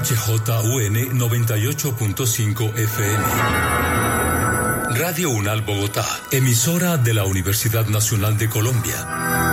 XHJUN 98.5 FM. Radio UNAL Bogotá, emisora de la Universidad Nacional de Colombia.